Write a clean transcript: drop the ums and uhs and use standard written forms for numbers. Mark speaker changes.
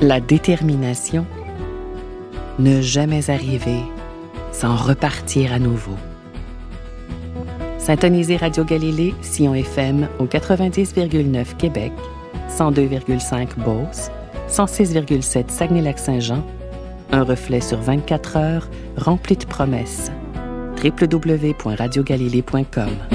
Speaker 1: la détermination, ne jamais arriver sans repartir à nouveau. Syntonisez Radio Galilée, Sion FM au 90,9 Québec, 102,5 Beauce, 106,7 Saguenay-Lac-Saint-Jean, un reflet sur 24 heures rempli de promesses. www.radiogalilée.com